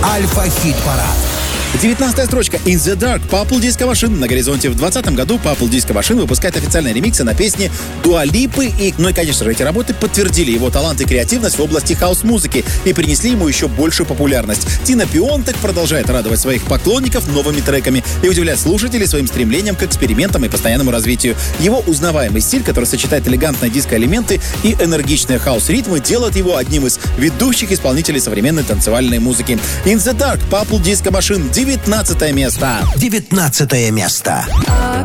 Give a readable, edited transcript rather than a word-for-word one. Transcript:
Альфа-хит-парад. 19-я строчка «In the Dark» Purple Disco Machine. На горизонте в 2020 году Purple Disco Machine выпускает официальные ремиксы на песни Дуа Липы. И конечно же, эти работы подтвердили его талант и креативность в области хаус-музыки и принесли ему еще большую популярность. Тина Пионтек продолжает радовать своих поклонников новыми треками и удивлять слушателей своим стремлением к экспериментам и постоянному развитию. Его узнаваемый стиль, который сочетает элегантные диско-элементы и энергичные хаус-ритмы, делает его одним из ведущих исполнителей современной танцевальной музыки. «In the Dark» Purple Disco Machine. 19 место. 19 место.